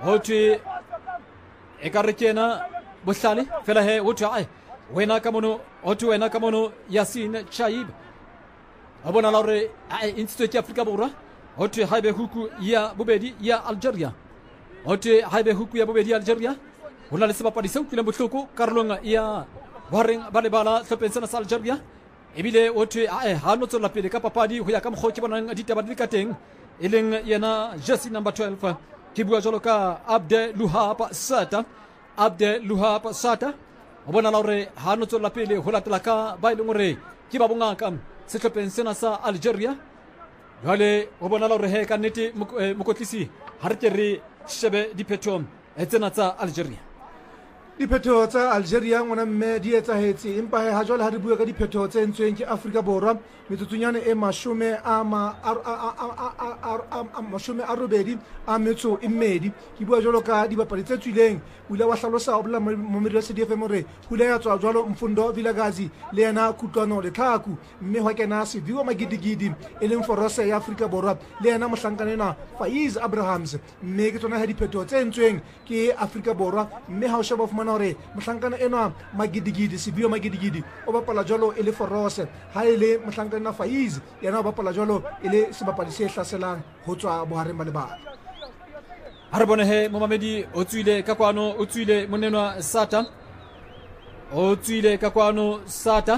hothwe e ka re kena bohlale fela he hothwe ai wena ka mono hothwe wena ka mono Yasin Chaib a bona la hore Institute ya Afrika Borwa hothwe haibe huku ya bobedi ya Algeria hothwe haibe huku ya bobedi ya Algeria hona le sebapadi seo kileng bohloko karolong ya wareng ba lebala hlopheng sa Algeria ebile hothwe ha no tswela pele ka papadi ho ya ka mokgwa ke bonang ditaba di ka teng e leng yena jersey number 12 ke bua jalo ka Abde Luhab Sata o bona la hore ha no tswela pele ho latela ka ba ile ngore ke ba bongaka sehlopheng sena sa Algeria jale o bona la hore he ka nnete mokotlisi ha re ke re shebe diphetho tsena tsa Algeria. Diphetho tsa Algeria ngwana mme di etsahetse empa ha jwale ha re bua ka diphetho tse entsweng ke Afrika Borwa metsotsonyane e 40 a robedi a metso e mmedi ke bua jwalo ka dibapadi tse tswileng o ile wa hlalosa o bola momedi wa CDF more hula ya tswa jwalo Mfundo Vilakazi le yena Kutlwano Lethaku mme ho kena Siviwa Magidigidi e leng forose ya Afrika Borwa le yena mohlankanena Faiz Abrahams mme ke tsona ha diphetho tse entsweng ke Afrika Borwa mme ha o sheba fumana hore mohlankana enwa Magidigidi Siviwa Magidigidi o bapala jwalo e le forose ha ile mohlankana Faiz yena o bapala jwalo e le sebapadi se hlaselang ho tswa bohareng ba lebala. Harbone he Momamedi o tswile ka kwano o tswile monenwa Sata o tswile ka kwano Sata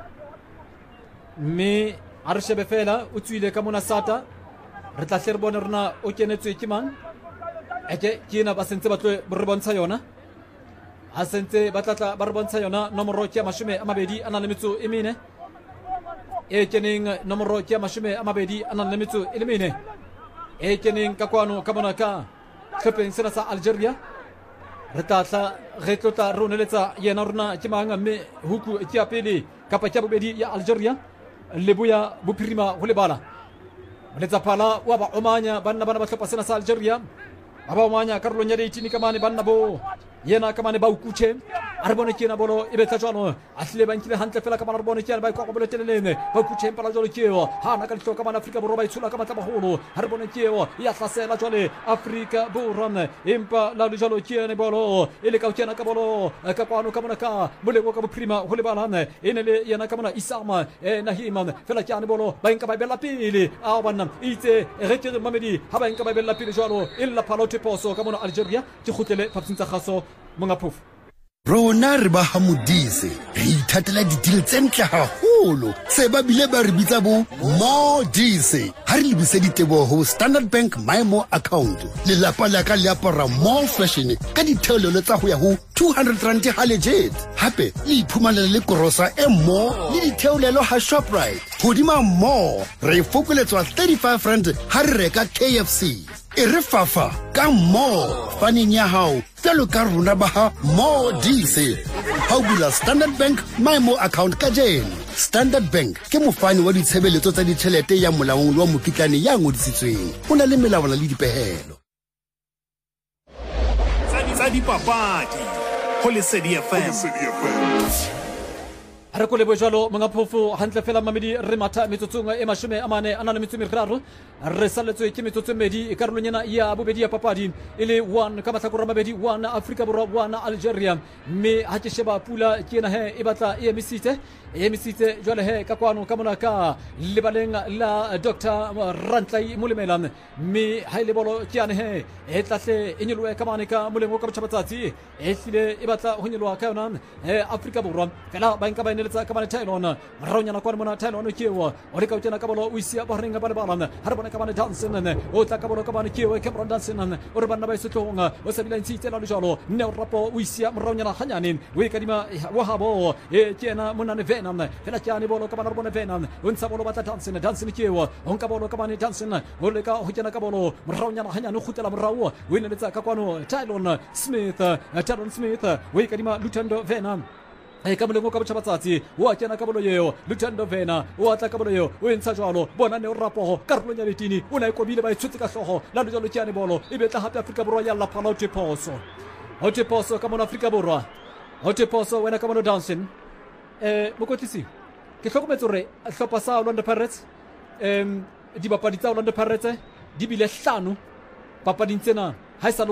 mme a re shebe fela o tswile ka mona Sata re tla hle re bone rona o kenetswe ke mang eke ke ena ba sentse ba tlo re bontsha yona a sentse ba tla ba re bontsha yona nomoro ke 24 ana le metso e mene e keneng nomoro ke 24 ana le metso e mene e keneng ka kwano ka mona ka hlopheng sena sa Algeria re tla re tlotla roneletsa yena rona ke mang mme huku ke ya pele kapa ke bobedi ya Algeria Leboya Bophirima ho lebala letsa phala wa ba omanya banna ba hlopha sena sa Algeria ba omanya karolong ya 18 ka mane banna bo yena ka mane ba ukutshe a re bone ke na bolo e betla jwalo a hlile ba nkile hantle fela ka mane re bone ke ba ikwa bolo telelene ba ukutshe pala jwalo ke ha na ka hloko ka mane Afrika Borwa ba itshula ka matla baholo ha re bone ke ya hlasela jwale Afrika Borwa empa la jwalo ke ne bolo e le ka kena ka bolo ka kwano ka mona ka Molego ka Bophirima ho lebala e ne le yena ka mona Isama Nahima fela ke ane bolo ba nka ba bella pele a bana itse re ke Mamedi ha ba nka ba bella pele jwalo e la phalo teposo ka mona Algeria ke khutlele phapsintsa khaso monga phofu rona re ba hamodise re ithatela ditile tse ntle haholo se ba bile ba re bitsa bo Modise ha re lebise ditebo ho Standard Bank MyMo account le lapa la ka le apara more fashion ka ditheolelo tsa ho ya ho 200 rand ha legit hape le iphumanela le korosa e mo le ditheolelo ha Shoprite hodima mo re fokoletswa 35 rand ha re reka KFC e re fafa ka mo faneng ya hao tlo ka rona ba ha Modise ha o bula Standard Bank MyMo account ka jeno Standard Bank ke mofani wa ditshebeletso tsa ditjhelete ya molaong wa mokitlane ya ngodisitsweng o na le melawana le dipehelo tsa dipapadi ho Lesedi FM. Re ko le bojalo mga phofu hantle fela Mamedi re matha metsotsong e 40 ana le metso meraro re saletswe ke metsotso medi karolonyana ya bobedi ya papadi ile 1 ka mahlakora mabedi 1 Afrika Borwa 1 Algeria mme ha ke sheba pula ke ena he e batla e emisitse jwale he ka kwano ka mona ka lebaleng la Dr Rantlai Molemela mme ha ile bolo ke ane he e tlahle e nyolwe ka mane ka molengo ka botshabatsatsi e hlile e batla ho nyolwa ka yona Afrika Borwa fela ba nka ba letsa ka bana Thailand maraunyana kwa mona Thailand kewa o le ka utena ka bolo o isia ba ringa ba le bala ha re bona ka bana Dansen o tla ka bolo ka bana kewa Cameron Dansen o re bana ba isetlonga o sa bila ntsi tela le jalo ne o rapo o isia maraunyana hanyane o ikadima wa habo e kena monane Venam fela kyane bolo ka bana bona Venam o ntsa bolo batla Dansen kewa o nka bolo ka bana Dansen o le ka ho kena ka bolo maraunyana hanyane o khutela morao o ine letsa ka kwano Taylor Smith o ikadima Lutando Venam e ka molengo ka botshabatsatsi wa kena ka bolo yeo Lutando Vena o atla ka bolo yeo o entsha jwalo bona ne o rapo karolo nya letini o na ikobile ba itshutse ka hlogo la le jalo kyane bolo e betla hape Afrika Borwa ya la phala o teposo ka mona Afrika Borwa o teposo wena ka mona Dansen mokotlisi ke hlokometse re hlopa sa Orlando Pirates di bapadi tsa Orlando Pirates di bile 5 papading tsena ha